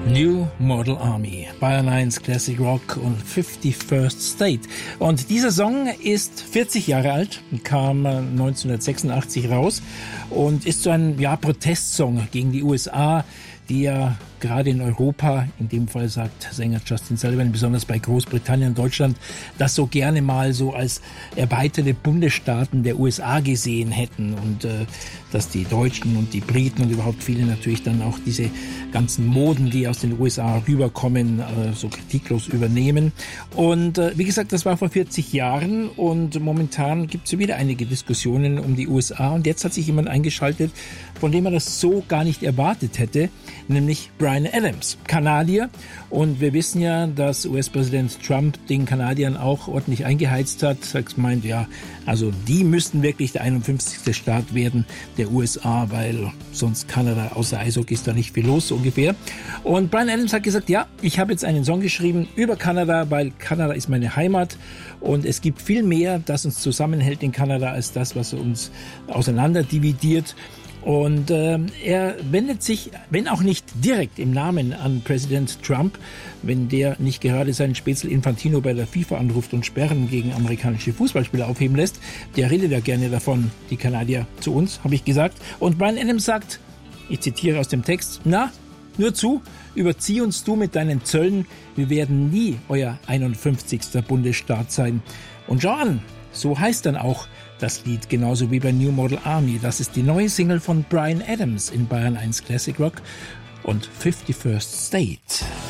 New Model Army, Bayern 1 Classic Rock und 51st State. Und dieser Song ist 40 Jahre alt, kam 1986 raus und ist so ein Protestsong gegen die USA, die ja gerade in Europa, in dem Fall sagt Sänger Justin Sullivan, besonders bei Großbritannien und Deutschland, das so gerne mal so als erweiterte Bundesstaaten der USA gesehen hätten und dass die Deutschen und die Briten und überhaupt viele natürlich dann auch diese ganzen Moden, die aus den USA rüberkommen, so kritiklos übernehmen. Und wie gesagt, das war vor 40 Jahren und momentan gibt es wieder einige Diskussionen um die USA und jetzt hat sich jemand eingeschaltet, von dem man das so gar nicht erwartet hätte, nämlich Bryan Adams, Kanadier. Und wir wissen ja, dass US-Präsident Trump den Kanadiern auch ordentlich eingeheizt hat. Er meint, ja, also die müssten wirklich der 51. Staat werden der USA, weil sonst Kanada außer Eishockey ist da nicht viel los, so ungefähr. Und Bryan Adams hat gesagt, ja, ich habe jetzt einen Song geschrieben über Kanada, weil Kanada ist meine Heimat und es gibt viel mehr, das uns zusammenhält in Kanada, als das, was uns auseinander dividiert. Und er wendet sich, wenn auch nicht direkt im Namen an Präsident Trump, wenn der nicht gerade seinen Spätzle Infantino bei der FIFA anruft und Sperren gegen amerikanische Fußballspieler aufheben lässt, der redet ja gerne davon, die Kanadier zu uns, habe ich gesagt. Und Bryan Adams sagt, ich zitiere aus dem Text, na, nur zu, überzieh uns du mit deinen Zöllen, wir werden nie euer 51. Bundesstaat sein. Und schau an, so heißt dann auch das Lied, genauso wie bei New Model Army. Das ist die neue Single von Bryan Adams in Bayern 1 Classic Rock und 51st State.